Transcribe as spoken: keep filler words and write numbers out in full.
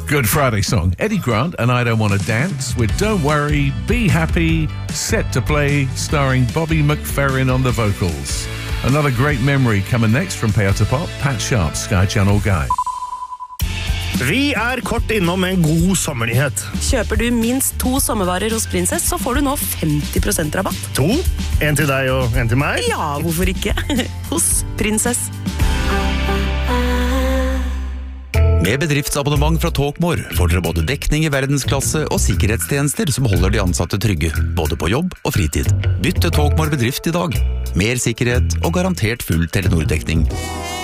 Good Friday song. Eddie Grant and I Don't Want to Dance with Don't Worry, Be Happy, Set to Play, starring Bobby McFerrin on the vocals. Another great memory coming next from Peter Pop, Pat Sharp, Sky Channel Guy. Vi er kort innom en god sommernyhet. Kjøper du minst to sommervarer hos Princess, så får du nå femti prosent rabatt. To? En til deg og en til meg? Ja, hvorfor ikke? Hos Princess. Med bedriftsabonnement fra Talkmore får dere både dekning i verdensklasse og sikkerhetstjenester som holder de ansatte trygge, både på jobb og fritid. Bytt til Talkmore bedrift i dag. Mer sikkerhet og garantert full Telenor-dekning.